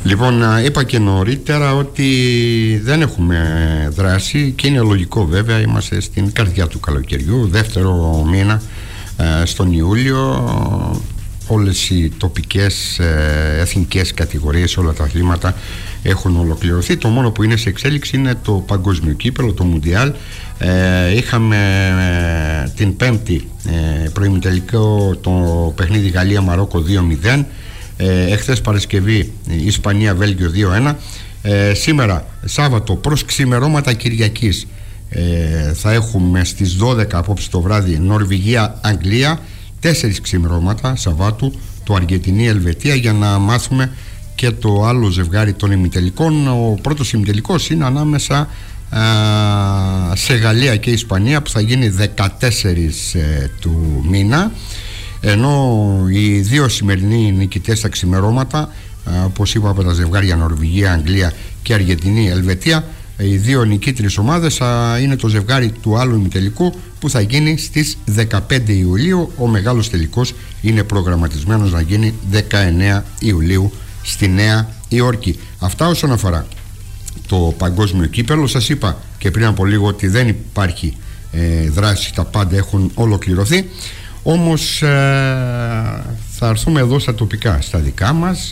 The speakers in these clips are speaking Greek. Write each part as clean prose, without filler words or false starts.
Λοιπόν, είπα και νωρίτερα ότι δεν έχουμε δράση και είναι λογικό βέβαια, είμαστε στην καρδιά του καλοκαιριού, δεύτερο μήνα στον Ιούλιο. Όλες οι τοπικές, εθνικές κατηγορίες, όλα τα αθλήματα έχουν ολοκληρωθεί. Το μόνο που είναι σε εξέλιξη είναι το παγκόσμιο κύπελλο, το Μουντιάλ. Είχαμε την Πέμπτη προημιτελικό το παιχνίδι Γαλλία-Μαρόκο 2-0. Εχθές Παρασκευή Ισπανία-Βέλγιο 2-1. Σήμερα Σάββατο προς ξημερώματα Κυριακής θα έχουμε στις 12 απόψε το βράδυ Νορβηγία-Αγγλία. 4 ξημερώματα Σαββάτου το Αργεντινή-Ελβετία, για να μάθουμε και το άλλο ζευγάρι των ημιτελικών. Ο πρώτος ημιτελικός είναι ανάμεσα σε Γαλλία και Ισπανία, που θα γίνει 14 του μήνα, ενώ οι δύο σημερινοί νικητές στα ξημερώματα, όπως είπα, από τα ζευγάρια Νορβηγία-Αγγλία και Αργεντινή-Ελβετία, οι δύο νικήτριες ομάδες είναι το ζευγάρι του άλλου ημιτελικού, που θα γίνει στις 15 Ιουλίου. Ο μεγάλος τελικός είναι προγραμματισμένος να γίνει 19 Ιουλίου στη Νέα Υόρκη. Αυτά όσον αφορά το παγκόσμιο κύπελλο. Σας είπα και πριν από λίγο ότι δεν υπάρχει δράση, τα πάντα έχουν ολοκληρωθεί. Όμως θα έρθουμε εδώ στα τοπικά, στα δικά μας.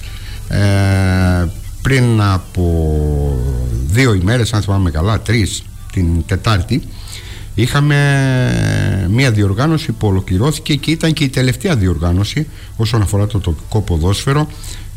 Πριν από 2 ημέρες, αν θυμάμαι καλά, 3, την Τετάρτη, είχαμε μία διοργάνωση που ολοκληρώθηκε και ήταν και η τελευταία διοργάνωση όσον αφορά το τοπικό ποδόσφαιρο,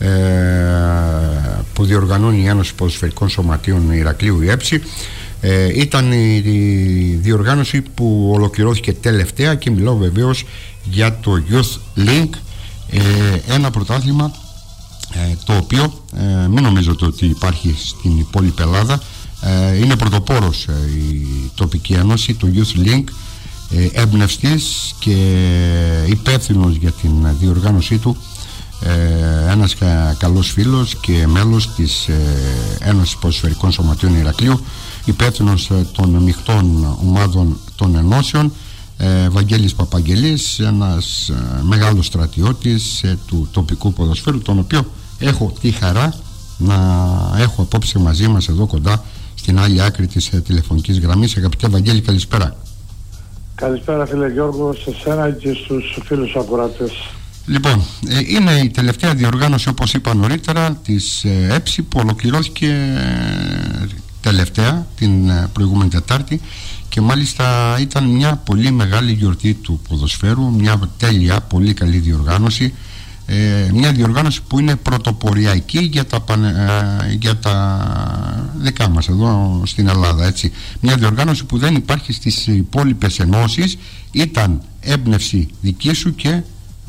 που διοργανώνει η Ένωση Ποδοσφαιρικών Σωματείων Ηρακλείου, η ΕΠΣΗ. Ήταν η διοργάνωση που ολοκληρώθηκε τελευταία, και μιλάω βεβαίως για το Youth Link, ένα πρωτάθλημα το οποίο μην νομίζετε ότι υπάρχει στην υπόλοιπη Ελλάδα. Είναι πρωτοπόρος η τοπική ένωση, το Youth Link, εμπνευστής και υπεύθυνος για την διοργάνωσή του, ένας καλός φίλος και μέλος της Ένωσης Ποδοσφαιρικών Σωματείων Ηρακλείου, υπεύθυνος των μειχτών ομάδων των ενώσεων, Βαγγέλης Παπαγγελής, ένας μεγάλος στρατιώτης του τοπικού ποδοσφαίρου, τον οποίο έχω τη χαρά να έχω απόψε μαζί μας εδώ κοντά στην άλλη άκρη της τηλεφωνικής γραμμής. Αγαπητέ Βαγγέλη, καλησπέρα. Καλησπέρα φίλε Γιώργο, σε σένα και στους φίλους ακροατές. Λοιπόν, είναι η τελευταία διοργάνωση, όπως είπα νωρίτερα, της ΕΠΣΗ, που ολοκληρώθηκε τελευταία την προηγούμενη Τετάρτη, και μάλιστα ήταν μια πολύ μεγάλη γιορτή του ποδοσφαίρου, μια τέλεια, πολύ καλή διοργάνωση, μια διοργάνωση που είναι πρωτοποριακή για τα δικά μας εδώ στην Ελλάδα, έτσι. Μια διοργάνωση που δεν υπάρχει στις υπόλοιπες ενώσεις. Ήταν έμπνευση δική σου και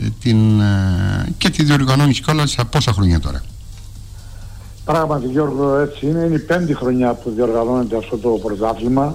τη διοργανώνεις κιόλας από πόσα χρόνια τώρα? Πράγματι Γιώργο, έτσι είναι. Είναι η 5η χρονιά που διοργανώνεται αυτό το πρωτάθλημα.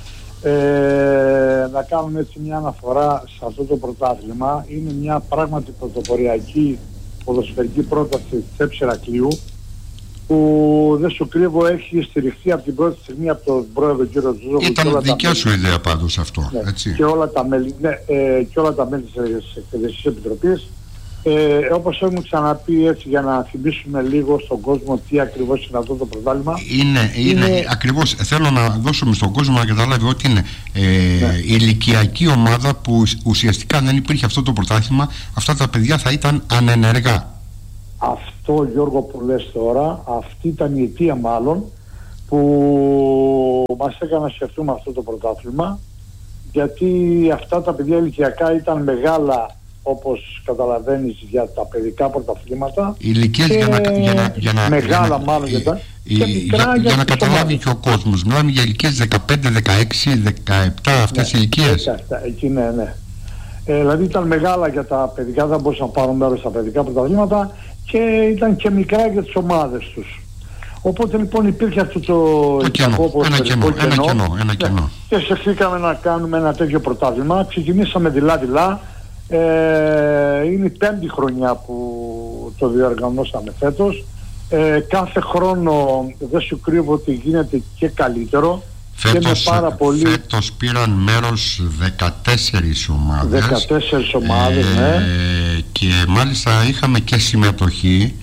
Να κάνουμε έτσι μια αναφορά σε αυτό το πρωτάθλημα. Είναι μια πράγματι πρωτοποριακή ποδοσφαιρική πρόταση της ΕΠΣΗ Ηρακλείου, που δεν σου κρύβω έχει στηριχθεί από την πρώτη στιγμή από τον πρόεδρο κύριο Τζούζοβου. Ήταν δικιά σου ιδέα πάντως αυτό, ναι, έτσι. Και όλα τα μέλη, ναι, και όλα τα μέλη της Εκπαιδευτικής Επιτροπής. Όπως έχουμε ξαναπεί, έτσι, για να θυμίσουμε λίγο στον κόσμο τι ακριβώς είναι αυτό το πρωτάθλημα. Είναι ακριβώς, θέλω να δώσουμε στον κόσμο να καταλάβει ότι είναι η ηλικιακή ομάδα που ουσιαστικά δεν υπήρχε αυτό το πρωτάθλημα, αυτά τα παιδιά θα ήταν ανενεργά. Αυτό, Γιώργο, που λες τώρα, αυτή ήταν η αιτία μάλλον που μας έκανε να σκεφτούμε αυτό το πρωτάθλημα, γιατί αυτά τα παιδιά ηλικιακά ήταν μεγάλα, όπως καταλαβαίνεις, για τα παιδικά πρωταθλήματα. Ηλικίες για να μεγάλα μάλλον για να καταλάβει και ο κόσμος. Μιλάμε για ηλικίες 15, 16, 17, αυτές οι ηλικίες. Εκεί, ναι. Δηλαδή ήταν μεγάλα για τα παιδικά, δεν μπορούσαν να πάρουν μέρος στα παιδικά πρωταθλήματα, και ήταν και μικρά για τις ομάδες τους. Οπότε λοιπόν υπήρχε αυτό το ένα κενό. Και σκεφτήκαμε να κάνουμε ένα τέτοιο πρωτάθλημα. Ξεκινήσαμε δειλά-δειλά. Είναι η 5η χρονιά που το διοργανώσαμε φέτος. Κάθε χρόνο δεν σου κρύβω ότι γίνεται και καλύτερο. Φέτος πήραν μέρος 14 ομάδες. 14 ομάδες, ναι. Και μάλιστα είχαμε και συμμετοχή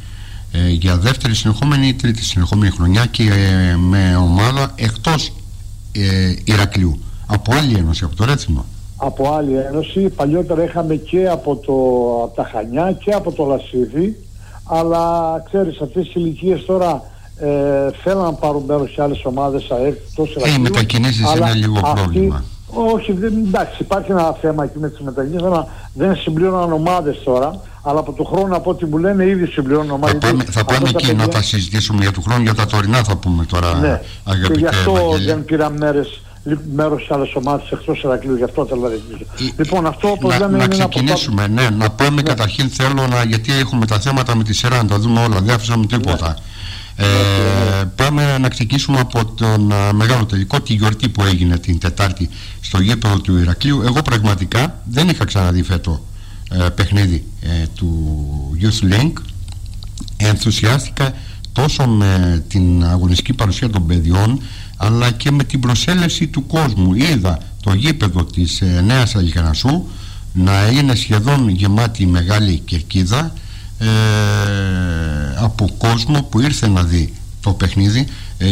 για δεύτερη συνεχόμενη ή τρίτη συνεχόμενη χρονιά και με ομάδα εκτός Ηρακλείου, από άλλη ένωση, από το Ρέθυμνο. Από άλλη ένωση, παλιότερα είχαμε και από τα Χανιά και από το Λασίθι, αλλά ξέρεις, αυτές τις ηλικίες τώρα θέλουν να πάρουν μέρος σε άλλες ομάδες εκτός Ηρακλείου. Οι μετακινήσεις είναι λίγο πρόβλημα. Όχι, εντάξει, υπάρχει ένα θέμα εκεί με τις μετακινήσεις, δεν συμπλήρωναν ομάδες τώρα, αλλά από το χρόνο, από ό,τι μου λένε, ήδη συμπληρώνουν ομάδες. Θα πάμε εκεί να τα συζητήσουμε για του χρόνου, για τα τωρινά θα πούμε τώρα, ναι, αγαπητέ. Και γι' αυτό δεν πήραν μέρος σε άλλες ομάδες εκτός Ηρακλείου, γι' αυτό θέλω να ρωτήσω. Λοιπόν, αυτό όπως λέμε να είναι ξεκινήσουμε, να πάμε καταρχήν, θέλω γιατί έχουμε τα θέματα με τη σειρά, να τα δούμε όλα, δεν άφησαμε τίποτα. Πάμε να ξεκινήσουμε από τον μεγάλο τελικό, τη γιορτή που έγινε την Τετάρτη στο γήπεδο του Ηρακλείου. Εγώ πραγματικά δεν είχα ξαναδεί φέτο παιχνίδι του Youth Link. Ενθουσιάστηκα τόσο με την αγωνιστική παρουσία των παιδιών, αλλά και με την προσέλευση του κόσμου. Είδα το γήπεδο της Νέας Αλικαρνασσού να είναι σχεδόν γεμάτη μεγάλη κερκίδα από κόσμο που ήρθε να δει το παιχνίδι,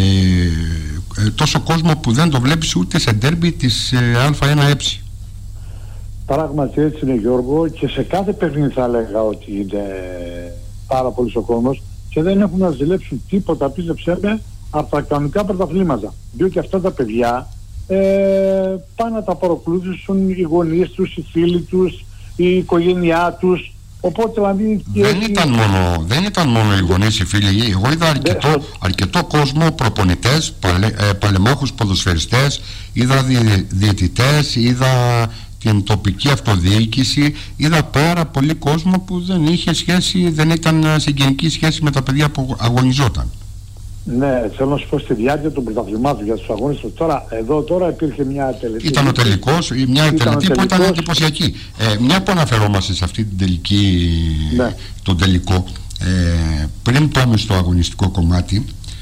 τόσο κόσμο που δεν το βλέπεις ούτε σε ντέρμπι της Α1Ε. Πράγματι έτσι είναι, Γιώργο, και σε κάθε παιχνίδι θα έλεγα ότι είναι πάρα πολύ ο κόσμος και δεν έχουν να ζηλέψουν τίποτα, πίστεψέ με, από τα κανονικά πρωταθλήματα, διότι αυτά τα παιδιά πάνε να τα παρακολουθήσουν οι γονείς τους, οι φίλοι τους, η οικογένειά τους. Οπότε δηλαδή δεν ήταν μόνο οι γονείς, οι φίλοι. Εγώ είδα αρκετό κόσμο, προπονητές, παλεμάχους ποδοσφαιριστές, είδα διαιτητές, είδα την τοπική αυτοδιοίκηση, είδα πάρα πολύ κόσμο που δεν είχε σχέση, δεν ήταν συγγενική σχέση με τα παιδιά που αγωνιζόταν. Ναι, θέλω να σου πω, στη διάρκεια των πρωταθλημάτων για τους αγώνες του, τώρα υπήρχε μια τελετή. Ήταν ο τελικός, μια τελετή που ήταν εντυπωσιακή. Μια που αναφερόμαστε σε αυτή την τελική, ναι, τον τελικό, πριν πάμε στο αγωνιστικό κομμάτι,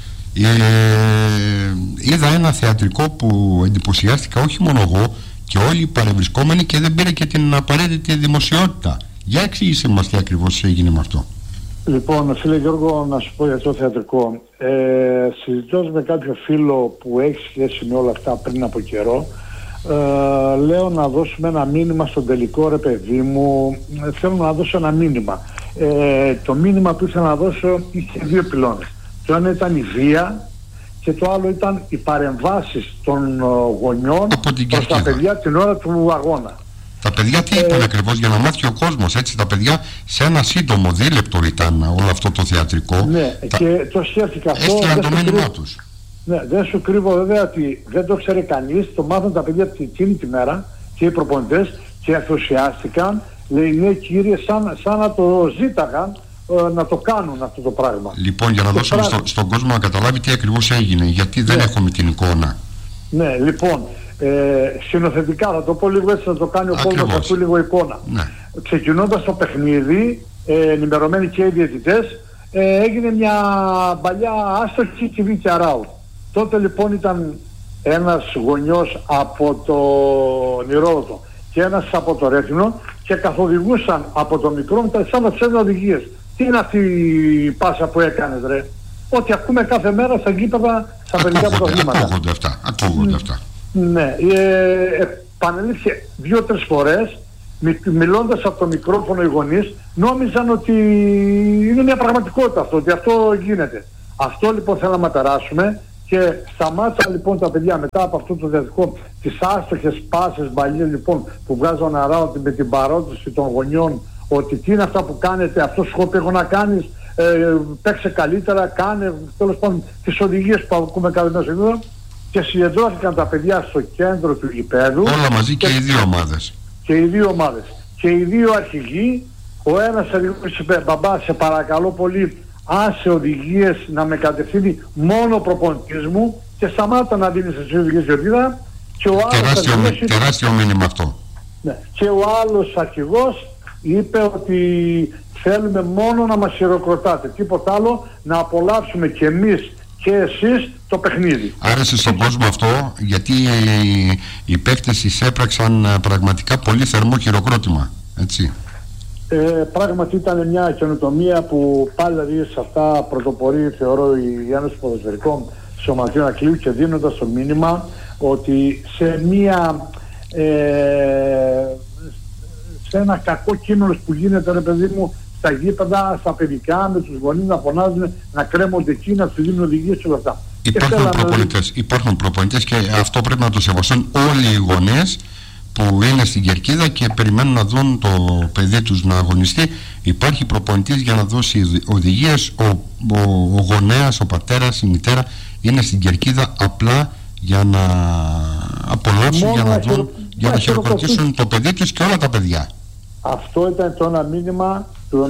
είδα ένα θεατρικό που εντυπωσιάστηκα όχι μόνο εγώ και όλοι οι παρευρισκόμενοι, και δεν πήρε και την απαραίτητη δημοσιότητα. Για εξήγησε μας τι ακριβώς έγινε με αυτό. Λοιπόν, φίλε Γιώργο, να σου πω για το θεατρικό. Συζητώντας με κάποιο φίλο που έχει σχέση με όλα αυτά πριν από καιρό, λέω να δώσουμε ένα μήνυμα στον τελικό, ρε παιδί μου. Θέλω να δώσω ένα μήνυμα. Το μήνυμα που ήθελα να δώσω είχε δύο πυλώνες. Το ένα ήταν η βία και το άλλο ήταν οι παρεμβάσεις των γονιών προς τα παιδιά την ώρα του αγώνα. Τα παιδιά τι είπαν ακριβώς, για να μάθει ο κόσμος, έτσι, τα παιδιά σε ένα σύντομο δίλεπτο ήταν όλο αυτό το θεατρικό. Ναι, και το σκέφτηκα αυτό. Έστειλαν το μήνυμά τους. Ναι, δεν σου κρύβω βέβαια ότι δεν το ξέρει κανείς, το μάθαν τα παιδιά εκείνη τη μέρα και οι προπονητές και ενθουσιάστηκαν. Λέει, ναι κύριε, σαν να το ζήταγαν να το κάνουν αυτό το πράγμα. Λοιπόν, για να δώσουμε στον κόσμο να καταλάβει τι ακριβώς έγινε, γιατί δεν έχουμε την εικόνα. Ναι, λοιπόν, συνοθετικά θα το πω λίγο έτσι, θα το κάνει ο κόσμος, θα πω λίγο εικόνα. Ναι. Ξεκινώντας το παιχνίδι, ενημερωμένοι και οι διαιτητές, έγινε μια παλιά άστοχη κυβίτια ράου. Τότε λοιπόν ήταν ένας γονιός από το Ηρόδοτο και ένας από το Ρέθυμνο και καθοδηγούσαν από το μικρό σαν να τους έδιναν οδηγίες. Τι είναι αυτή η πάσα που έκανες, ρε? Ό,τι ακούμε κάθε μέρα στα γήπεδα, στα παιδιά πρωταθλήματα. Ακούγονται αυτά. Ναι, επανελήφθη 2-3 φορές, μιλώντας από το μικρόφωνο οι γονείς, νόμιζαν ότι είναι μια πραγματικότητα αυτό, ότι αυτό γίνεται. Αυτό λοιπόν θέλαμε να περάσουμε και σταμάτησαν λοιπόν τα παιδιά μετά από αυτό το διαδικό, τις άστοχες πάσες μπαλιές λοιπόν που βγάζουν αράω με την παρότηση των γονιών, ότι τι είναι αυτά που κάνετε, αυτό σου έχω πει εγώ να κάνεις, παίξε καλύτερα, κάνε τέλος πάντων τις οδηγίες που ακούμε κάθε μέρα εδώ. Και συγκεντρώθηκαν τα παιδιά στο κέντρο του γηπέδου. Όλα μαζί και οι δύο ομάδες. Και οι δύο ομάδες. Και οι δύο αρχηγοί, ο ένας είπε, μπαμπά σε παρακαλώ πολύ, άσε οδηγίες να με κατευθύνει μόνο προπονητής μου και σταμάτα να δίνεις τις οδηγίες γιορτίδα. Τεράστιο μήνυμα αυτό. Ναι. Και ο άλλος αρχηγός είπε ότι θέλουμε μόνο να μας χειροκροτάτε, τίποτα άλλο, να απολαύσουμε κι εμείς και εσείς το παιχνίδι. Άρεσε στον κόσμο αυτό, γιατί οι παίκτες εισέπραξαν πραγματικά πολύ θερμό χειροκρότημα, έτσι. Πράγματι ήταν μια καινοτομία που πάλι δηλαδή σε αυτά πρωτοπορεί, θεωρώ, η Ένωση Ποδοσφαιρικών Σωματείων Ακλείου, και δίνοντας το μήνυμα ότι σε ένα κακό κείμενο που γίνεται, ρε παιδί μου, στα γήπεδα, στα παιδικά, με τους γονείς να φωνάζουν, να κρέμονται εκεί, να τους δίνουν οδηγίες και όλα αυτά. Υπάρχουν προπονητές και αυτό πρέπει να το σεβαστούν όλοι οι γονείς που είναι στην κερκίδα και περιμένουν να δουν το παιδί τους να αγωνιστεί. Υπάρχει προπονητής για να δώσει οδηγίες. Ο γονέας, ο πατέρας, η μητέρα είναι στην κερκίδα απλά για να απολαύσουν, για να χειροκροτήσουν το παιδί τους και όλα τα παιδιά. Αυτό ήταν το ένα μήνυμα του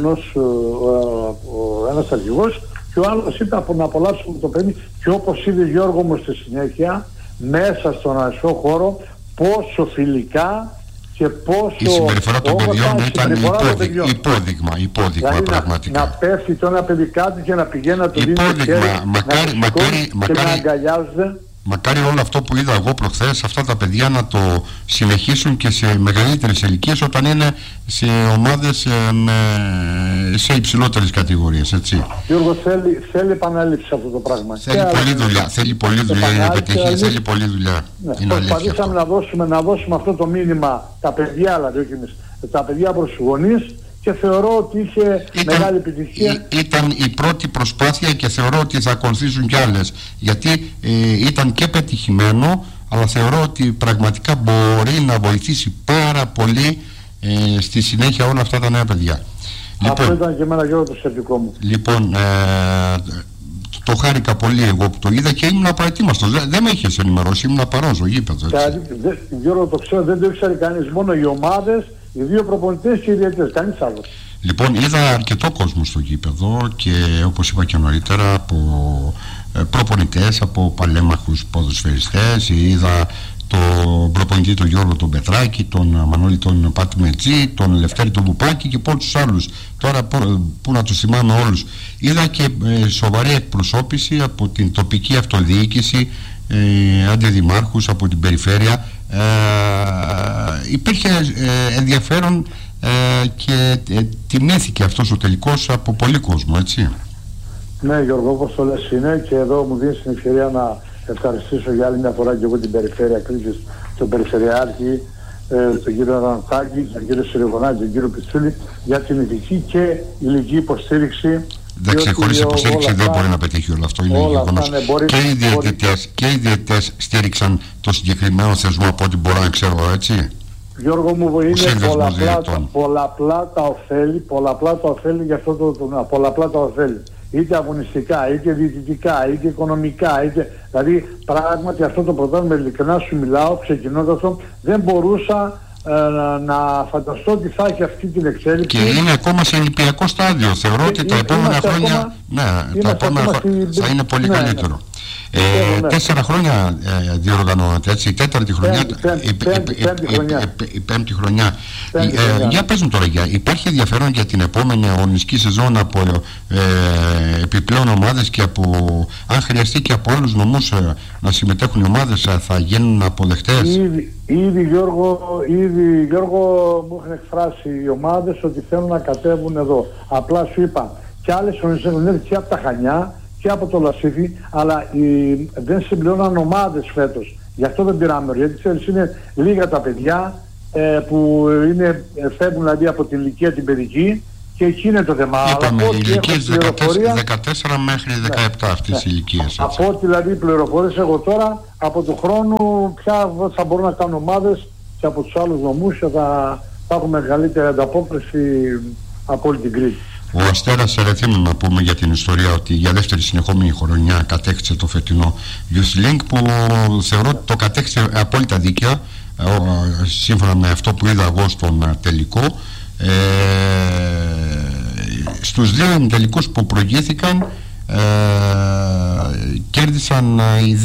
ένας αρχηγός, και ο άλλος ήταν να απολαύσουμε το παιδί, και όπως είδε Γιώργο μου στη συνέχεια μέσα στον ασφαλή χώρο πόσο φιλικά και πόσο η συμπεριφορά των παιδιών ήταν υπόδειγμα δηλαδή πραγματικά. Να πέφτει το ένα παιδί κάτω και να πηγαίνει να το δίνει και να αγκαλιάζεται. Μακάρι όλο αυτό που είδα εγώ προχθές, αυτά τα παιδιά να το συνεχίσουν και σε μεγαλύτερες ηλικίες, όταν είναι σε ομάδες σε υψηλότερες κατηγορίες, έτσι. Γιώργο, θέλει επανάληψη αυτό το πράγμα. Θέλει πολλή δουλειά για να πετύχει, θέλει πολλή δουλειά. Προσπαθήσαμε να δώσουμε αυτό το μήνυμα, τα παιδιά, δηλαδή τα παιδιά προς τους γονείς, και θεωρώ ότι είχε μεγάλη επιτυχία. Ήταν η πρώτη προσπάθεια και θεωρώ ότι θα ακολουθήσουν κι άλλες, γιατί ήταν και πετυχημένο, αλλά θεωρώ ότι πραγματικά μπορεί να βοηθήσει πάρα πολύ στη συνέχεια όλα αυτά τα νέα παιδιά. Αυτό ήταν και εμένα, Γιώργο, το σκεπτικό μου. Λοιπόν, το χάρηκα πολύ εγώ που το είδα και ήμουν προετοίμαστος. Δεν με είχες ενημερώσει, ήμουν παρόν στο γήπεδο. Γιώργο, το ξέρω, δεν το ήξερε κανείς, μόνο οι ομάδες, οι δύο προπονητές και οι διαιτητές, κανείς άλλος. Λοιπόν, είδα αρκετό κόσμο στο γήπεδο και όπως είπα και νωρίτερα, από προπονητές, από παλέμαχους ποδοσφαιριστές. Είδα τον προπονητή τον Γιώργο τον Πετράκη, τον Μανώλη τον Πάτη Μετζή, τον Λευτέρη τον Βουπάκη και πολλούς τους άλλους. Τώρα που να τους θυμάμαι όλους. Είδα και σοβαρή εκπροσώπηση από την τοπική αυτοδιοίκηση, αντιδημάρχους από την περιφέρεια. Υπήρχε ενδιαφέρον και τιμήθηκε αυτός ο τελικός από πολύ κόσμο, έτσι. Ναι, Γιώργο, όπως το λες είναι, και εδώ μου δίνεις την ευκαιρία να ευχαριστήσω για άλλη μια φορά και εγώ την περιφέρεια Κρήτης, τον Περιφερειάρχη, τον κύριο Ρανθάκη, τον κύριο Σιριγωνάκη, τον κύριο Πιτσούλη, για την ηθική και ηλική υποστήριξη. Εντάξει, χωρίς υποστήριξη δεν μπορεί να πετύχει όλο αυτό, είναι γεγονός. Και οι διαιτητές στήριξαν το συγκεκριμένο θεσμό από ό,τι μπορώ να ξέρω, έτσι. Γιώργο μου, είναι πολλαπλά τα ωφέλη για αυτό το τουρνουά, πολλαπλά τα ωφέλη. Είτε αγωνιστικά, είτε διαιτητικά, είτε οικονομικά, δηλαδή πράγματι αυτό το πρωτάθλημα, ειλικρινά σου μιλάω, ξεκινώντας το, δεν μπορούσα να φανταστώ ότι θα έχει αυτή την εξέλιξη. Και είναι ακόμα σε ολυμπιακό στάδιο. Θεωρώ ότι τα επόμενα χρόνια θα είναι πολύ καλύτερο. 4 χρόνια διοργανώνεται, έτσι, η τέταρτη χρονιά, η πέμπτη χρονιά. Για πες μου τώρα, υπάρχει ενδιαφέρον για την επόμενη αγωνιστική σεζόν από επιπλέον ομάδες και αν χρειαστεί και από άλλους νομούς να συμμετέχουν οι ομάδες, θα γίνουν αποδεκτές? Ήδη Γιώργο μου έχουν εκφράσει οι ομάδες ότι θέλουν να κατέβουν εδώ. Απλά σου είπα, και άλλες οργανώσεις και από τα Χανιά και από το Λασίφι, αλλά δεν συμπληρώναν ομάδες φέτος. Γι' αυτό δεν πήραμε, γιατί ξέρεις, είναι λίγα τα παιδιά που φεύγουν δηλαδή από την ηλικία την παιδική, και εκεί είναι το θέμα. Είπαμε, οι ηλικίες 14 μέχρι 17 αυτές οι ηλικίες. Από ό,τι δηλαδή πληροφορίες έχω τώρα, από του χρόνου πια θα μπορούν να κάνουν ομάδες και από τους άλλους νομούς και θα έχουμε μεγαλύτερη ανταπόκριση από όλη την Κρήτη. Ο Αστέρας Ερεθύμνου, να πούμε για την ιστορία, ότι για δεύτερη συνεχόμενη χρονιά κατέκτησε το φετινό Youth Link, που θεωρώ ότι το κατέκτησε απόλυτα δίκαια, σύμφωνα με αυτό που είδα εγώ στον τελικό. Στους δύο τελικούς που προηγήθηκαν, κέρδισαν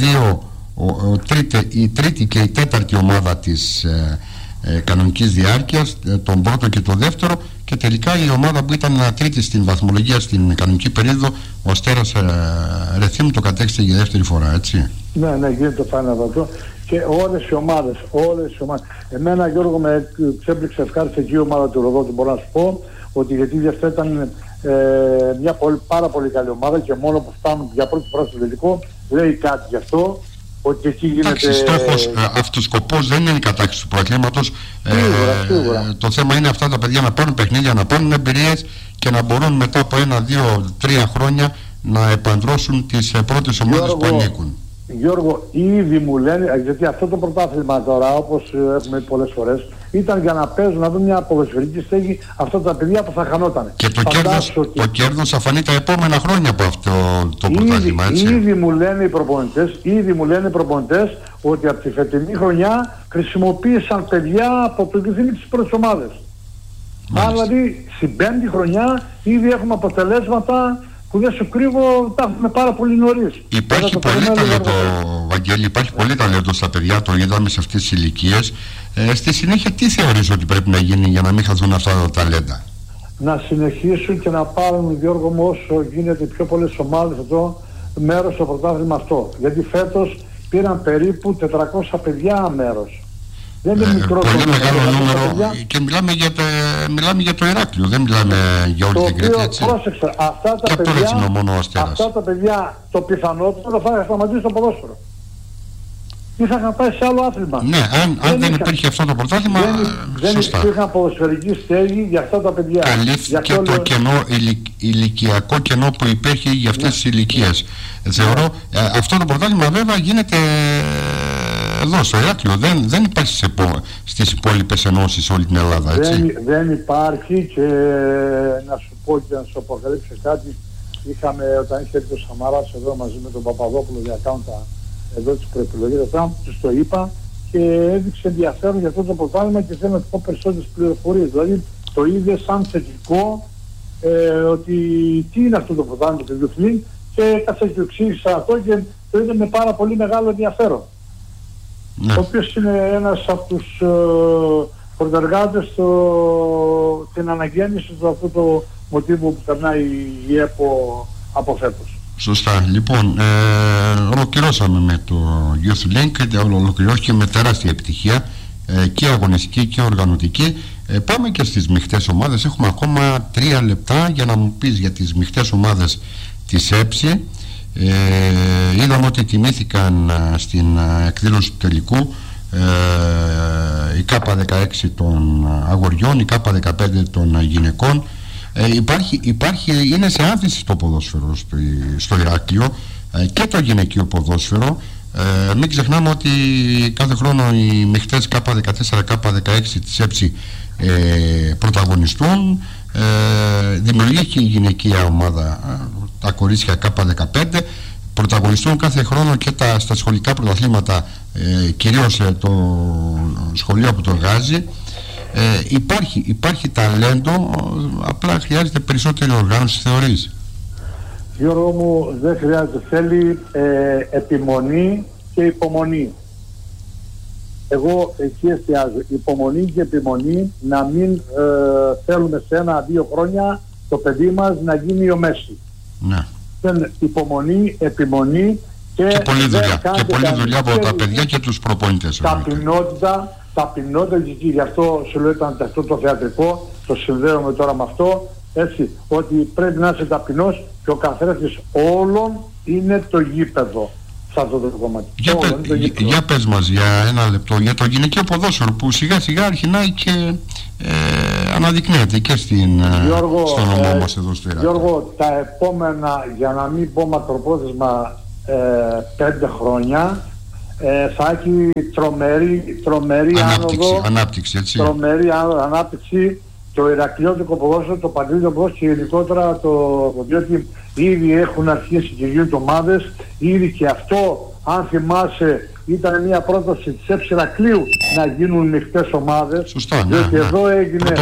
η τρίτη και η τέταρτη ομάδα της κανονικής διάρκειας, τον πρώτο και το δεύτερο, και τελικά η ομάδα που ήταν τρίτη στην βαθμολογία στην κανονική περίοδο, ο Αστέρας Ρεθύμνου, το κατέκτησε για δεύτερη φορά, έτσι. Ναι, γίνεται φάνατο αυτό. Και όλες οι ομάδες. Εμένα, Γιώργο, με ξέπληξε, ευχάρισε και η ομάδα του Ροδότη, μπορώ να σου πω, ότι γιατί αυτό ήταν μια πάρα πολύ καλή ομάδα και μόνο που φτάνουν για πρώτη φορά στο τελικό λέει κάτι γι' αυτό. Ότι εκεί γίνεται... Εντάξει, στόχος, αυτοσκοπός δεν είναι η κατάκτηση του πρωταθλήματος. Σίγουρα. Το θέμα είναι αυτά τα παιδιά να πάρουν παιχνίδια, να πάρουν εμπειρίες και να μπορούν μετά από 1, 2, 3 χρόνια να επαντρώσουν τις πρώτες ομάδες που ανήκουν. Γιώργο, ήδη μου λένε, γιατί αυτό το πρωτάθλημα τώρα, όπως έχουμε πει πολλές φορές, ήταν για να παίζουν, να δουν μια ποδοσφαιρική στέγη αυτά τα παιδιά που θα χανόταν. Και το κέρδος θα φανεί τα επόμενα χρόνια από αυτό το πρωτάθλημα, έτσι. Ήδη μου λένε οι προπονητές ότι από τη φετινή χρονιά χρησιμοποίησαν παιδιά από το κινδύνη της πρώτης ομάδες. Άρα δηλαδή στην 5η χρονιά ήδη έχουμε αποτελέσματα που δεν σου κρύβω, τα έχουμε πάρα πολύ νωρίς. Υπάρχει πολύ ταλέντο, Βαγγέλη, υπάρχει πολύ ταλέντο στα παιδιά, το είδαμε σε αυτές τις ηλικίες. Στη συνέχεια τι θεωρείς ότι πρέπει να γίνει για να μην χαθούν αυτά τα ταλέντα? Να συνεχίσουν και να πάρουν, Γιώργο μου, όσο γίνεται πιο πολλές ομάδες εδώ μέρος στο πρωτάθλημα αυτό. Γιατί φέτος πήραν περίπου 400 παιδιά μέρος. Δεν είναι μικρό πολύ μεγάλο νούμερο και μιλάμε για το Ηράκλειο, δεν μιλάμε για όλη την Κρήτη, έτσι. Πρόσεξε, αυτά τα παιδιά το πιθανότερο θα σταματήσει το ποδόσφαιρο. Ή θα είχαν πάει σε άλλο άθλημα. Ναι, αν δεν υπήρχε αυτό το πρωτάθλημα, σωστά. Δεν υπήρχαν ποδοσφαιρική στέγη για αυτά τα παιδιά. Καλύφθηκε το ηλικιακό κενό που υπήρχε για αυτές τις ηλικίες. Θεωρώ, αυτό το πρωτάθλημα βέβαια γίνεται εδώ στο Ηράκλειο, δεν υπάρχει στις υπόλοιπες ενώσεις όλη την Ελλάδα, έτσι. Δεν υπάρχει και να σου πω και να σου αποκαλύψω κάτι. Είχαμε όταν είχε έρθει ο Σαμαράς εδώ μαζί με τον Παπαδόπουλο για ακάουντα εδώ της προεπιλογής, τους το είπα και έδειξε ενδιαφέρον για αυτό το πρωτάθλημα και θέλω να του πω περισσότερες πληροφορίες. Δηλαδή το είδε σαν θετικό ότι τι είναι αυτό το πρωτάθλημα του Διεθνή και κάτσα και εξήγησα αυτό και το είδε με πάρα πολύ μεγάλο ενδιαφέρον. Ναι. Ο οποίος είναι ένας από τους πρωτεργάτες στην αναγέννηση του αυτού το μοτίβου που περνάει η ΕΠΟ από φέτος. Σωστά. Λοιπόν, ολοκληρώσαμε με το Youth Link, ολοκληρώθηκε με τεράστια επιτυχία και αγωνιστική και οργανωτική. Πάμε και στις μειχτές ομάδες. Έχουμε ακόμα 3 λεπτά για να μου πεις για τις μειχτές ομάδες της ΕΨΗ. Είδαμε ότι τιμήθηκαν στην εκδήλωση του τελικού η K16 των αγοριών, η K15 των γυναικών. Είναι σε άνθηση το ποδόσφαιρο στο Ηράκλειο και το γυναικείο ποδόσφαιρο. Μην ξεχνάμε ότι κάθε χρόνο οι μειχτές K14, K16 της ΕΨΗ πρωταγωνιστούν. Δημιουργήθηκε η γυναικεία ομάδα, τα κορίτσια K15, πρωταγωνιστούν κάθε χρόνο και στα σχολικά πρωταθλήματα, κυρίως το σχολείο που το εργάζει. Υπάρχει ταλέντο, απλά χρειάζεται περισσότερη οργάνωση, θεωρείς? Γιώργο μου, δεν χρειάζεται, θέλει επιμονή και υπομονή. Εγώ εκεί εστιάζω, υπομονή και επιμονή, να μην θέλουμε σε 1-2 χρόνια το παιδί μας να γίνει ο Μέση. Ναι. Υπομονή, επιμονή και πολλή δουλειά. Και πολλή δουλειά από τα παιδιά και τους προπονητές. Ταπεινότητα και γι' αυτό σου λέω ήταν αυτό το θεατρικό, το συνδέομαι τώρα με αυτό, έτσι, ότι πρέπει να είσαι ταπεινός και ο καθρέφτης όλων είναι το γήπεδο. Σε αυτό το κομμάτι. Για πες μας για ένα λεπτό για το γυναικείο ποδόσφαιρο που σιγά σιγά αρχινάει και αναδεικνύεται και στο νομό μας εδώ στο Ηράκλειο. Γιώργο, τα επόμενα, για να μην πω μακροπρόθεσμα 5 χρόνια, θα έχει τρομερή ανάπτυξη, έτσι. Τρομερή ανάπτυξη το Ηρακλειώτικο ποδόσφαιρο, το παντρίδιο ποδόσφαιρο και γενικότερα διότι ήδη έχουν αρχίσει και γίνονται ομάδες, ήδη και αυτό, αν θυμάσαι, ήταν μια πρόταση της ΕΨΗ Ηρακλείου να γίνουν μειχτές ομάδες. Σωστά, διότι εδώ έγινε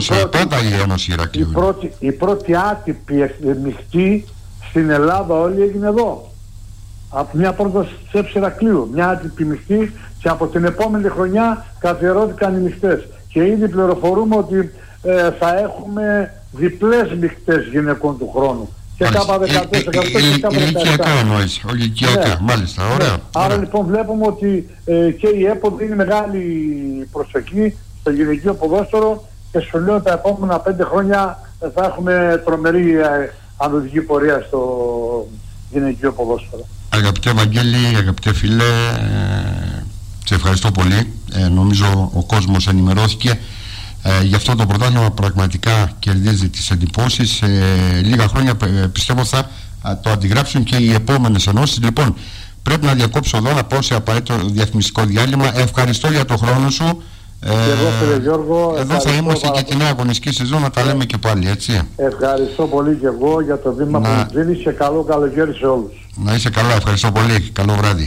η πρώτη άτυπη μειχτή στην Ελλάδα όλη έγινε εδώ. Από μια πρόταση της ΕΨΗ Ηρακλείου, μια άτυπη μειχτή και από την επόμενη χρονιά καθιερώθηκαν οι μειχτές. Και ήδη πληροφορούμε ότι θα έχουμε διπλές μειχτές γυναικών του χρόνου. Και K14 και K17. Ολυκιακά, μάλιστα, ωραία. Άρα λοιπόν βλέπουμε ότι και η ΕΠΟ δίνει μεγάλη προσοχή στο γυναικείο ποδόσφαιρο και σου λέω τα επόμενα 5 χρόνια θα έχουμε τρομερή ανωδική πορεία στο γυναικείο ποδόσφαιρο. Αγαπητέ Βαγγέλη, αγαπητέ φίλε, σε ευχαριστώ πολύ. Νομίζω ο κόσμος ενημερώθηκε. Γι' αυτό το πρωτάθλημα πραγματικά κερδίζει τις εντυπώσεις. Λίγα χρόνια πιστεύω θα το αντιγράψουν και οι επόμενες ενώσεις. Λοιπόν, πρέπει να διακόψω εδώ, να πω σε απαραίτητο διαφημιστικό διάλειμμα. Ευχαριστώ για το χρόνο σου. Εγώ, φίλε Γιώργο, εδώ θα είμαστε και την νέα αγωνιστική σεζόν, να τα λέμε και πάλι, έτσι. Ευχαριστώ πολύ και εγώ για το βήμα που μου δίνεις και καλό καλοκαίρι σε όλους. Να είσαι καλά, ευχαριστώ πολύ. Καλό βράδυ.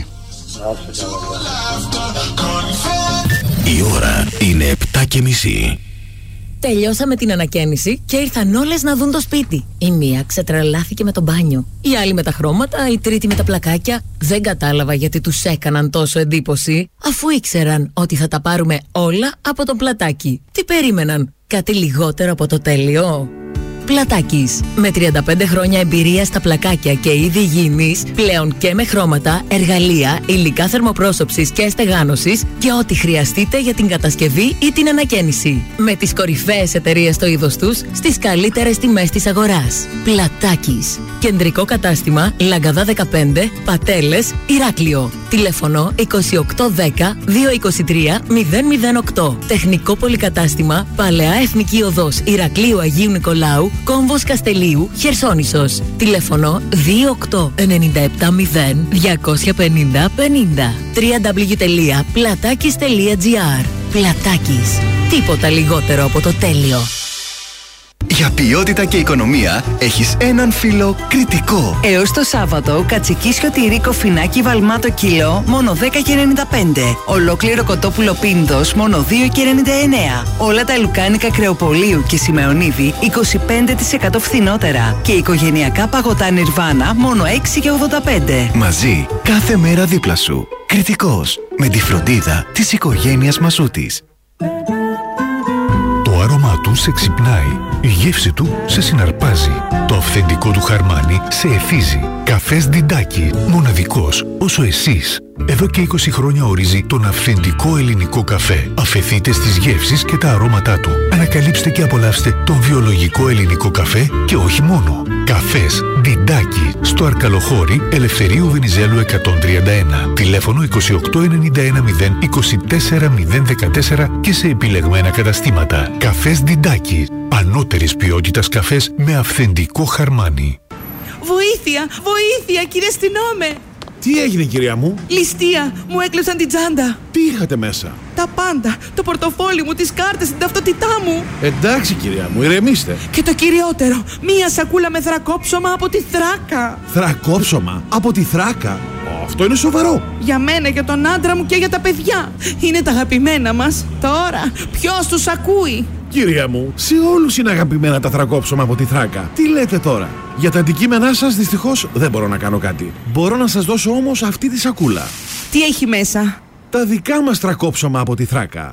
Η ώρα είναι 7:30. Τελειώσαμε την ανακαίνιση και ήρθαν όλες να δουν το σπίτι. Η μία ξετρελάθηκε με το μπάνιο, η άλλη με τα χρώματα, η τρίτη με τα πλακάκια. Δεν κατάλαβα γιατί τους έκαναν τόσο εντύπωση, αφού ήξεραν ότι θα τα πάρουμε όλα από το Πλατάκι. Τι περίμεναν, κάτι λιγότερο από το τέλειο? Πλατάκης. Με 35 χρόνια εμπειρία στα πλακάκια και είδη υγιεινής, πλέον και με χρώματα, εργαλεία, υλικά θερμοπρόσωψης και στεγάνωσης και ό,τι χρειαστείτε για την κατασκευή ή την ανακαίνιση. Με τις κορυφαίες εταιρείες στο είδος τους, στις καλύτερες τιμές της αγοράς. Πλατάκης. Κεντρικό κατάστημα Λαγκαδά 15, Πατέλες, Ηράκλειο. Τηλέφωνο 2810 223 008. Τεχνικό πολυκατάστημα Παλαιά Εθνική Οδός Ηρακλείου Αγίου Νικολάου, Κόμβος Καστελίου, Χερσόνησος. Τηλέφωνο 28970 250 50. www.platakis.gr. Πλατάκης. Τίποτα λιγότερο από το τέλειο. Για ποιότητα και οικονομία έχεις έναν φίλο Κρητικό. Έως το Σάββατο, κατσικίσιο τυρί κοφινάκι βαλμάτο κιλό, μόνο 10,95. Ολόκληρο κοτόπουλο πίνδος, μόνο 2,99. Όλα τα λουκάνικα Κρεοπολίου και Σιμεωνίδη, 25% φθηνότερα. Και οικογενειακά παγωτά Νιρβάνα, μόνο 6,85. Μαζί, κάθε μέρα δίπλα σου. Κρητικός, με τη φροντίδα της οικογένειας Μασούτης. Το άρωμά του σε ξυπνάει, η γεύση του σε συναρπάζει, το αυθεντικό του χαρμάνι σε εθίζει. Καφές Διντάκι, μοναδικός όσο εσείς. Εδώ και 20 χρόνια ορίζει τον αυθεντικό ελληνικό καφέ. Αφεθείτε στις γεύσεις και τα αρώματά του. Ανακαλύψτε και απολαύστε τον βιολογικό ελληνικό καφέ και όχι μόνο. Καφές Διντάκι, στο Αρκαλοχώρι Ελευθερίου Βενιζέλου 131. Τηλέφωνο 2891 024 014 και σε επιλεγμένα καταστήματα. Καφές Διντάκι, ανώτερης ποιότητας καφές με αυθεντικό χαρμάνι. Βοήθεια! Βοήθεια! Κύριε αστυνόμε! Τι έγινε, κυρία μου? Ληστεία! Μου έκλεψαν την τσάντα! Τι είχατε μέσα? Τα πάντα! Το πορτοφόλι μου, τις κάρτες, την ταυτότητά μου! Εντάξει, κυρία μου, ηρεμήστε. Και το κυριότερο, μία σακούλα με θρακόψωμα από τη Θράκα! Θρακόψωμα? Από τη Θράκα? Αυτό είναι σοβαρό. Για μένα, για τον άντρα μου και για τα παιδιά. Είναι τα αγαπημένα μας. Τώρα, ποιος τους ακούει? Κυρία μου, σε όλους είναι αγαπημένα τα θρακόψωμα από τη Θράκα. Τι λέτε τώρα? Για τα αντικείμενά σας δυστυχώς δεν μπορώ να κάνω κάτι. Μπορώ να σας δώσω όμως αυτή τη σακούλα. Τι έχει μέσα? Τα δικά μας θρακόψωμα από τη Θράκα.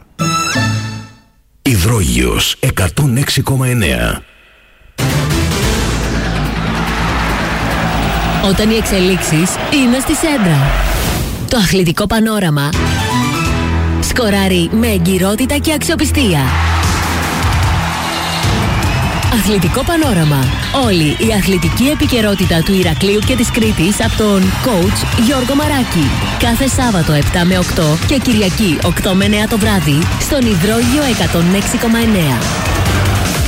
Υδρόγειος 106,9. Όταν οι εξελίξεις είναι στη σέντρα. Το αθλητικό πανόραμα σκοράρει με εγκυρότητα και αξιοπιστία. Αθλητικό πανόραμα. Όλη η αθλητική επικαιρότητα του Ηρακλείου και της Κρήτης από τον coach Γιώργο Μαράκη. Κάθε Σάββατο 7 με 8 και Κυριακή 8 με 9 το βράδυ στον Υδρόγειο 106,9.